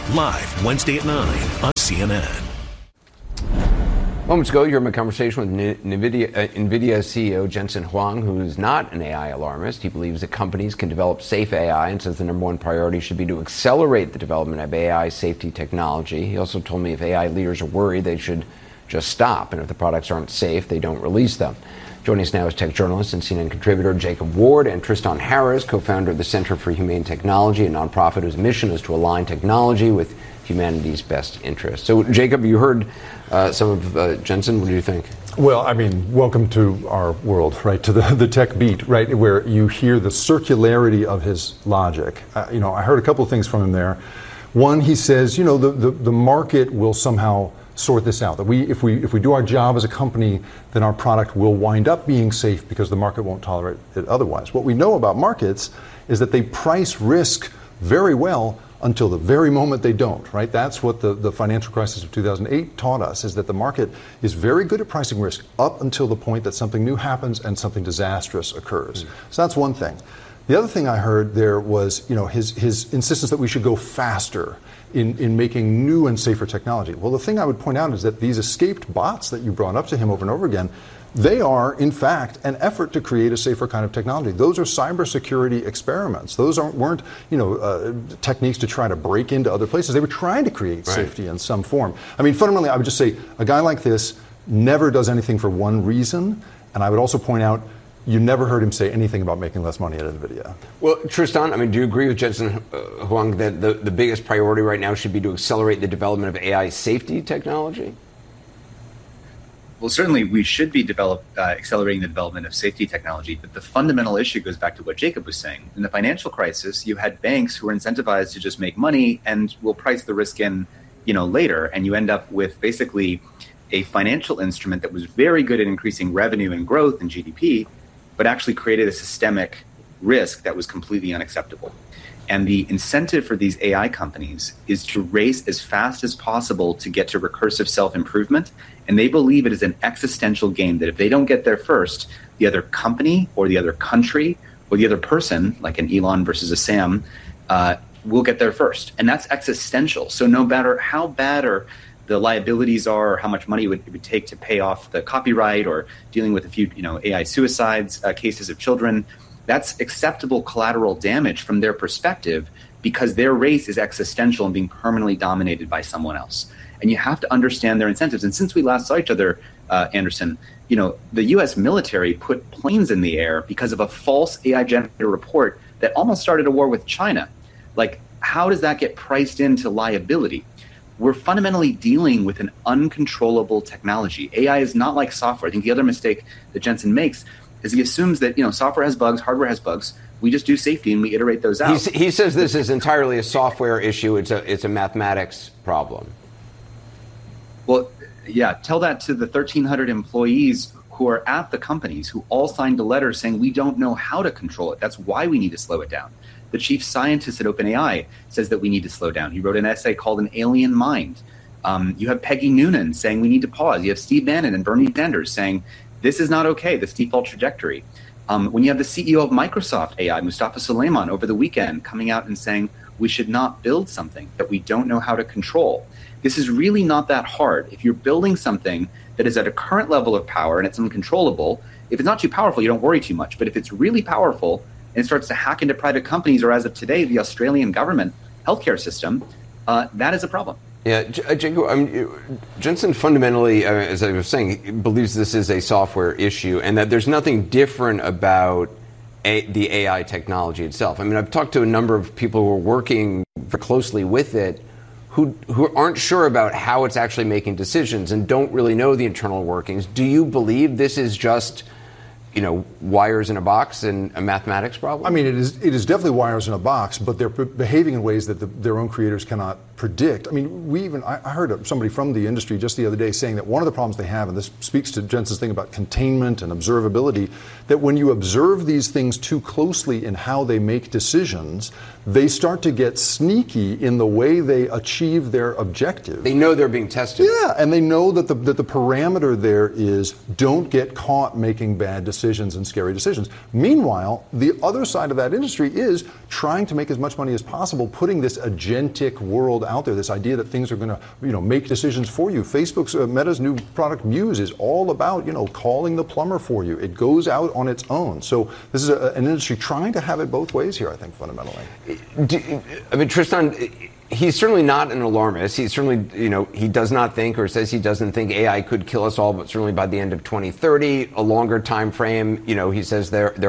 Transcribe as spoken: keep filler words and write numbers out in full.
live Wednesday at nine on C N N. Moments ago, you heard my conversation with NVIDIA, uh, NVIDIA C E O Jensen Huang, who's not an A I alarmist. He believes that companies can develop safe A I and says the number one priority should be to accelerate the development of A I safety technology. He also told me if A I leaders are worried, they should just stop. And if the products aren't safe, they don't release them. Joining us now is tech journalist and C N N contributor Jacob Ward and Tristan Harris, co-founder of the Center for Humane Technology, a nonprofit whose mission is to align technology with humanity's best interests. So, Jacob, you heard uh, some of uh, Jensen. What do you think? Well, I mean, welcome to our world, right, to the, the tech beat, right, where you hear the circularity of his logic. Uh, you know, I heard a couple of things from him there. One, he says, you know, the, the, the market will somehow sort this out. That we, if we, if we do our job as a company, then our product will wind up being safe because the market won't tolerate it otherwise. What we know about markets is that they price risk very well until the very moment they don't, right? That's what the, the financial crisis of two thousand eight taught us, is that the market is very good at pricing risk up until the point that something new happens and something disastrous occurs. Mm. So that's one thing. The other thing I heard there was, you know, his, his insistence that we should go faster in, in making new and safer technology. Well, the thing I would point out is that these escaped bots that you brought up to him over and over again, they are, in fact, an effort to create a safer kind of technology. Those are cybersecurity experiments. Those aren't, weren't, you know, uh, techniques to try to break into other places. They were trying to create right. safety in some form. I mean, fundamentally, I would just say a guy like this never does anything for one reason. And I would also point out, you never heard him say anything about making less money at NVIDIA. Well, Tristan, I mean, do you agree with Jensen uh, Huang that the, the biggest priority right now should be to accelerate the development of A I safety technology? Well, certainly we should be develop, uh, accelerating the development of safety technology, but the fundamental issue goes back to what Jacob was saying. In the financial crisis, you had banks who were incentivized to just make money and will price the risk in, you know, later, and you end up with basically a financial instrument that was very good at increasing revenue and growth and G D P, but actually created a systemic risk that was completely unacceptable. And the incentive for these A I companies is to race as fast as possible to get to recursive self-improvement. And they believe it is an existential game that if they don't get there first, the other company or the other country or the other person, like an Elon versus a Sam, uh, will get there first. And that's existential. So no matter how bad or the liabilities are, or how much money it would, it would take to pay off the copyright, or dealing with a few, you know, A I suicides, uh, cases of children, that's acceptable collateral damage from their perspective because their race is existential and being permanently dominated by someone else. And you have to understand their incentives. And since we last saw each other, uh, Anderson, you know, the U S military put planes in the air because of a false A I-generated report that almost started a war with China. Like, how does that get priced into liability? We're fundamentally dealing with an uncontrollable technology. A I is not like software. I think the other mistake that Jensen makes is he assumes that, you know, software has bugs, hardware has bugs. We just do safety and we iterate those out. He's, he says this is entirely a software issue. It's a it's a mathematics problem. Well, yeah, tell that to the thirteen hundred employees who are at the companies who all signed a letter saying we don't know how to control it. That's why we need to slow it down. The chief scientist at OpenAI says that we need to slow down. He wrote an essay called An Alien Mind. Um, you have Peggy Noonan saying we need to pause. You have Steve Bannon and Bernie Sanders saying this is not okay, this default trajectory. Um, when you have the C E O of Microsoft A I, Mustafa Suleyman, over the weekend coming out and saying we should not build something that we don't know how to control. This is really not that hard. If you're building something that is at a current level of power and it's uncontrollable, if it's not too powerful, you don't worry too much. But if it's really powerful and it starts to hack into private companies, or as of today, the Australian government healthcare system, uh, that is a problem. Yeah, Jacob, I mean, Jensen fundamentally, uh, as I was saying, believes this is a software issue and that there's nothing different about a, the A I technology itself. I mean, I've talked to a number of people who are working very closely with it who who aren't sure about how it's actually making decisions and don't really know the internal workings. Do you believe this is just, you know, wires in a box and a mathematics problem? I mean, it is it is definitely wires in a box, but they're p- behaving in ways that the, their own creators cannot predict. I mean, we even, I, I heard somebody from the industry just the other day saying that one of the problems they have, and this speaks to Jensen's thing about containment and observability, that when you observe these things too closely in how they make decisions, they start to get sneaky in the way they achieve their objective. They know they're being tested. Yeah, and they know that the, that the parameter there is don't get caught making bad decisions. decisions and scary decisions. Meanwhile, the other side of that industry is trying to make as much money as possible, putting this agentic world out there, this idea that things are going to, you know, make decisions for you. Facebook's, uh, Meta's new product Muse is all about, you know, calling the plumber for you. It goes out on its own. So this is a, an industry trying to have it both ways here, I think, fundamentally. Do, I mean, Tristan, he's certainly not an alarmist. He's certainly, you know, he does not think or says he doesn't think A I could kill us all, but certainly by the end of twenty thirty, a longer time frame, you know, he says there there